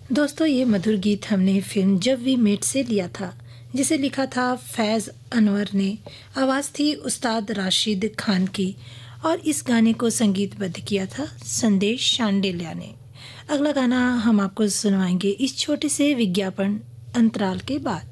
दोस्तों, ये मधुर गीत हमने फिल्म जब वी मेट से लिया था, जिसे लिखा था फैज़ अनवर ने। आवाज़ थी उस्ताद राशिद खान की और इस गाने को संगीतबद्ध किया था संदेश शांडिल्या ने। अगला गाना हम आपको सुनवाएंगे इस छोटे से विज्ञापन अंतराल के बाद।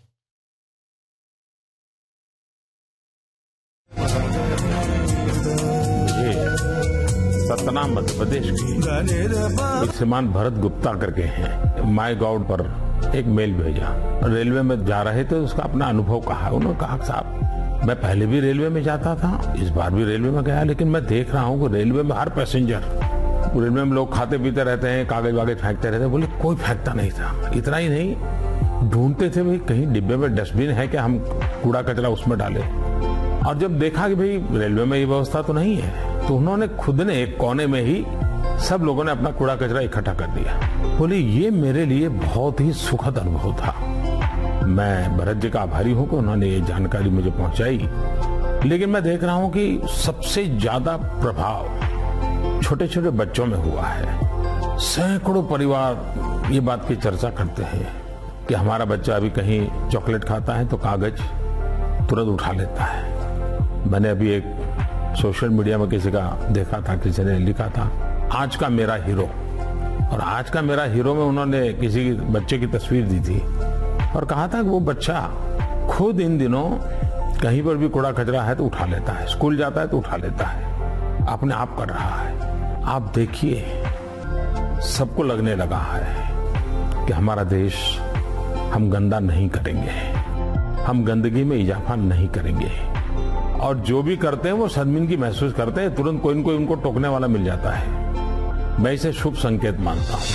सतना मध्य प्रदेश के एक श्रीमान भरत गुप्ता करके हैं, माई गॉड पर एक मेल भेजा। रेलवे में जा रहे थे, उसका अपना अनुभव कहा। उन्होंने कहा साहब, मैं पहले भी रेलवे में जाता था, इस बार भी रेलवे में गया, लेकिन मैं देख रहा हूँ कि रेलवे में हर पैसेंजर, रेलवे में लोग खाते पीते रहते हैं, कागज वागज फेंकते रहते हैं। बोले कोई फेंकता नहीं था। इतना ही नहीं, ढूंढते थे भाई कहीं डिब्बे में डस्टबिन है क्या, हम कूड़ा कचरा उसमें डाले। और जब देखा कि भाई रेलवे में ये व्यवस्था तो नहीं है, तो उन्होंने खुद ने एक कोने में ही सब लोगों ने अपना कूड़ा कचरा इकट्ठा कर दिया। बोले ये मेरे लिए बहुत ही सुखद अनुभव था। मैं भरत जी का आभारी हूं कि उन्होंने ये जानकारी मुझे पहुंचाई। लेकिन मैं देख रहा हूं कि सबसे ज्यादा प्रभाव छोटे छोटे बच्चों में हुआ है। सैकड़ों परिवार ये बात की चर्चा करते हैं कि हमारा बच्चा अभी कहीं चॉकलेट खाता है तो कागज तुरंत उठा लेता है। मैंने अभी एक सोशल मीडिया में किसी का देखा था, किसी ने लिखा था आज का मेरा हीरो, और आज का मेरा हीरो में उन्होंने किसी बच्चे की तस्वीर दी थी और कहा था कि वो बच्चा खुद इन दिनों कहीं पर भी कूड़ा कचरा है तो उठा लेता है, स्कूल जाता है तो उठा लेता है, अपने आप कर रहा है। आप देखिए, सबको लगने लगा है कि हमारा देश, हम गंदा नहीं करेंगे, हम गंदगी में इजाफा नहीं करेंगे, और जो भी करते हैं वो शर्मिंदगी महसूस करते हैं, तुरंत कोई न कोई उनको टोकने वाला मिल जाता है। मैं इसे शुभ संकेत मानता हूं।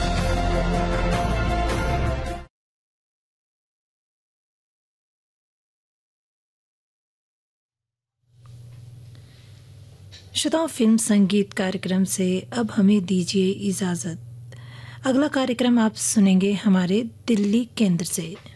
श्रोताओं, फिल्म संगीत कार्यक्रम से अब हमें दीजिए इजाजत। अगला कार्यक्रम आप सुनेंगे हमारे दिल्ली केंद्र से।